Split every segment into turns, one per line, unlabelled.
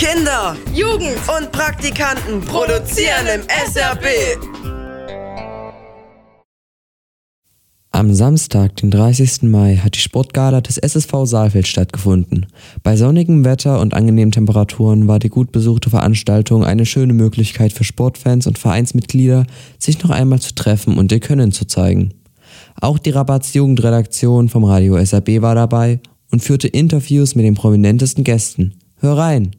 Kinder,
Jugend
und Praktikanten produzieren im SRB.
Am Samstag, den 30. Mai, hat die Sportgala des SSV Saalfeld stattgefunden. Bei sonnigem Wetter und angenehmen Temperaturen war die gut besuchte Veranstaltung eine schöne Möglichkeit für Sportfans und Vereinsmitglieder, sich noch einmal zu treffen und ihr Können zu zeigen. Auch die Rabatz-Jugendredaktion vom Radio SRB war dabei und führte Interviews mit den prominentesten Gästen. Hör rein!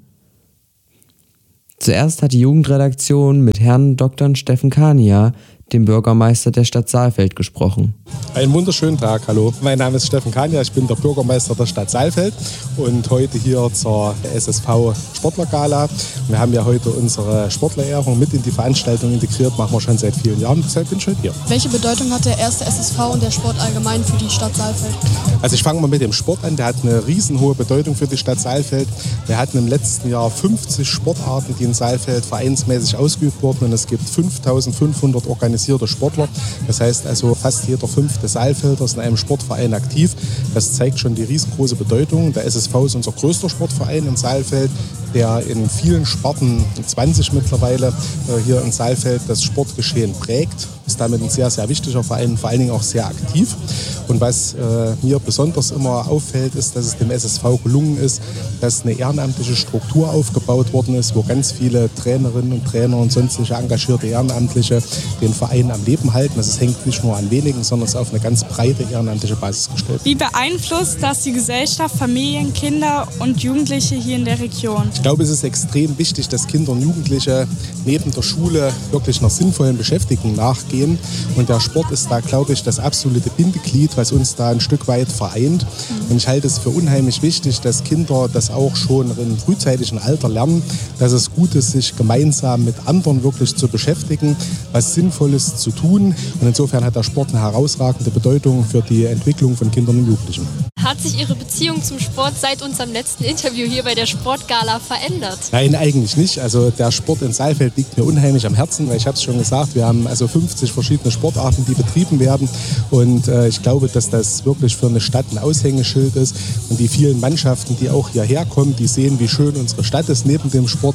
Zuerst hat die Jugendredaktion mit Herrn Dr. Steffen Kania, dem Bürgermeister der Stadt Saalfeld, gesprochen.
Einen wunderschönen Tag, hallo. Mein Name ist Steffen Kania, ich bin der Bürgermeister der Stadt Saalfeld und heute hier zur SSV Sportlergala. Wir haben ja heute unsere Sportlerehrung mit in die Veranstaltung integriert, machen wir schon seit vielen Jahren, deshalb bin ich heute hier.
Welche Bedeutung hat der erste SSV und der Sport allgemein für die Stadt Saalfeld?
Also ich fange mal mit dem Sport an, der hat eine riesenhohe Bedeutung für die Stadt Saalfeld. Wir hatten im letzten Jahr 50 Sportarten, die in Saalfeld vereinsmäßig ausgeübt wurden und es gibt 5.500 organisierte Sportler. Das heißt also, fast jeder 5. Saalfelder ist in einem Sportverein aktiv. Das zeigt schon die riesengroße Bedeutung. Der SSV ist unser größter Sportverein in Saalfeld, der in vielen Sparten, 20 mittlerweile, hier in Saalfeld das Sportgeschehen prägt. Ist damit ein sehr, sehr wichtiger Verein, vor allen Dingen auch sehr aktiv. Und was mir besonders immer auffällt, ist, dass es dem SSV gelungen ist, dass eine ehrenamtliche Struktur aufgebaut worden ist, wo ganz viele Trainerinnen und Trainer und sonstige engagierte Ehrenamtliche den Verein am Leben halten. Also es hängt nicht nur an wenigen, sondern es ist auf eine ganz breite ehrenamtliche Basis gestellt.
Wie beeinflusst das die Gesellschaft, Familien, Kinder und Jugendliche hier in der Region?
Ich glaube, es ist extrem wichtig, dass Kinder und Jugendliche neben der Schule wirklich einer sinnvollen Beschäftigung nachgehen. Und der Sport ist da, glaube ich, das absolute Bindeglied, was uns da ein Stück weit vereint. Und ich halte es für unheimlich wichtig, dass Kinder das auch schon im frühzeitigen Alter lernen, dass es gut ist, sich gemeinsam mit anderen wirklich zu beschäftigen, was Sinnvolles zu tun. Und insofern hat der Sport eine herausragende Bedeutung für die Entwicklung von Kindern und Jugendlichen.
Hat sich Ihre Beziehung zum Sport seit unserem letzten Interview hier bei der Sportgala verändert?
Nein, eigentlich nicht. Also der Sport in Saalfeld liegt mir unheimlich am Herzen, weil ich habe es schon gesagt, wir haben also 50 verschiedene Sportarten, die betrieben werden. Und ich glaube, dass das wirklich für eine Stadt ein Aushängeschild ist. Und die vielen Mannschaften, die auch hierher kommen, die sehen, wie schön unsere Stadt ist neben dem Sport.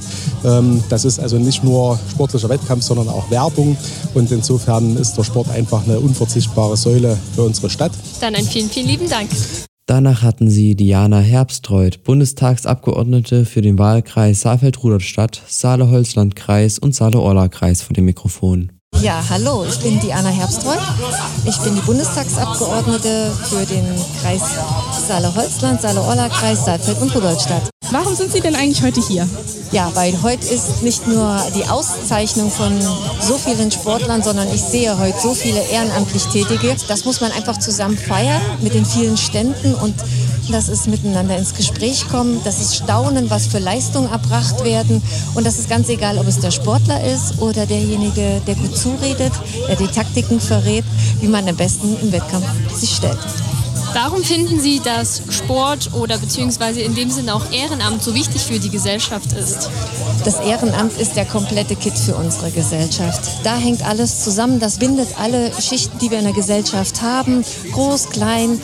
Das ist also nicht nur sportlicher Wettkampf, sondern auch Werbung. Und insofern ist der Sport einfach eine unverzichtbare Säule für unsere Stadt.
Dann einen vielen, vielen lieben Dank.
Danach hatten sie Diana Herbstreuth, Bundestagsabgeordnete für den Wahlkreis Saalfeld-Rudolstadt, Saale-Holzland-Kreis und Saale-Orla-Kreis vor dem Mikrofon.
Ja, hallo, ich bin Diana Herbstreuth. Ich bin die Bundestagsabgeordnete für den Kreis Saale-Holzland, Saale-Orla-Kreis, Saalfeld und Rudolstadt.
Warum sind Sie denn eigentlich heute hier?
Ja, weil heute ist nicht nur die Auszeichnung von so vielen Sportlern, sondern ich sehe heute so viele ehrenamtlich Tätige. Das muss man einfach zusammen feiern mit den vielen Ständen und das ist miteinander ins Gespräch kommen, das ist Staunen, was für Leistungen erbracht werden und das ist ganz egal, ob es der Sportler ist oder derjenige, der gut zuredet, der die Taktiken verrät, wie man am besten im Wettkampf sich stellt.
Warum finden Sie, dass Sport oder beziehungsweise in dem Sinne auch Ehrenamt so wichtig für die Gesellschaft ist?
Das Ehrenamt ist der komplette Kit für unsere Gesellschaft. Da hängt alles zusammen, das bindet alle Schichten, die wir in der Gesellschaft haben, groß, klein,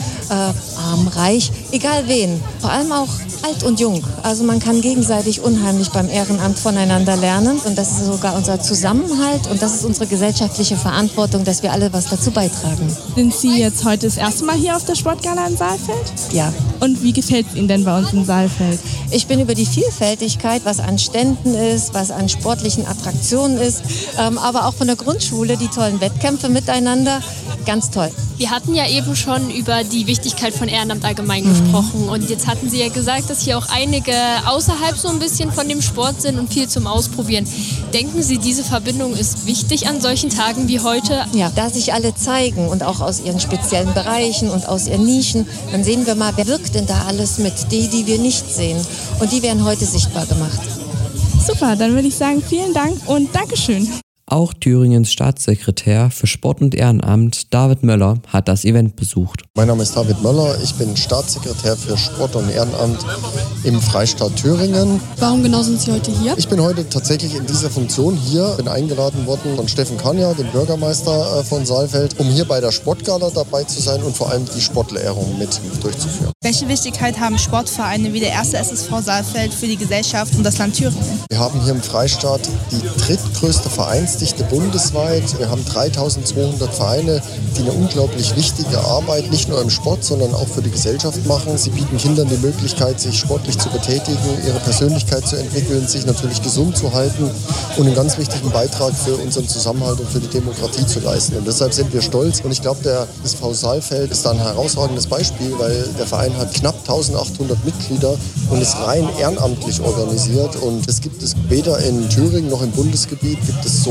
arm, reich, egal wen, vor allem auch alt und jung. Also man kann gegenseitig unheimlich beim Ehrenamt voneinander lernen und das ist sogar unser Zusammenhalt und das ist unsere gesellschaftliche Verantwortung, dass wir alle was dazu beitragen.
Sind Sie jetzt heute das erste Mal hier auf der Sportgala in Saalfeld?
Ja.
Und wie gefällt es Ihnen denn bei uns in Saalfeld?
Ich bin über die Vielfältigkeit, was an Ständen ist, was an sportlichen Attraktionen ist, aber auch von der Grundschule, die tollen Wettkämpfe miteinander, ganz toll.
Wir hatten ja eben schon über die Wichtigkeit von Ehrenamt allgemein gesprochen und jetzt hatten Sie ja gesagt, dass hier auch einige außerhalb so ein bisschen von dem Sport sind und viel zum Ausprobieren. Denken Sie, diese Verbindung ist wichtig an solchen Tagen wie heute?
Ja, da sich alle zeigen und auch aus ihren speziellen Bereichen und aus ihren Nischen, dann sehen wir mal, wer wirkt denn da alles mit, die wir nicht sehen. Und die werden heute sichtbar gemacht.
Super, dann würde ich sagen, vielen Dank und Dankeschön.
Auch Thüringens Staatssekretär für Sport und Ehrenamt, David Möller, hat das Event besucht.
Mein Name ist David Möller, ich bin Staatssekretär für Sport und Ehrenamt im Freistaat Thüringen.
Warum genau sind Sie heute hier?
Ich bin heute tatsächlich in dieser Funktion hier, bin eingeladen worden von Steffen Kanja, dem Bürgermeister von Saalfeld, um hier bei der Sportgala dabei zu sein und vor allem die Sportlehrung mit durchzuführen.
Welche Wichtigkeit haben Sportvereine wie der erste SSV Saalfeld für die Gesellschaft und das Land Thüringen?
Wir haben hier im Freistaat die drittgrößte Vereinsdichte bundesweit. Wir haben 3200 Vereine, die eine unglaublich wichtige Arbeit nicht nur im Sport, sondern auch für die Gesellschaft machen. Sie bieten Kindern die Möglichkeit, sich sportlich zu betätigen, ihre Persönlichkeit zu entwickeln, sich natürlich gesund zu halten und einen ganz wichtigen Beitrag für unseren Zusammenhalt und für die Demokratie zu leisten. Und deshalb sind wir stolz. Und ich glaube, der SV Saalfeld ist da ein herausragendes Beispiel, weil der Verein hat knapp 1800 Mitglieder und ist rein ehrenamtlich organisiert. Und es gibt es weder in Thüringen noch im Bundesgebiet gibt es so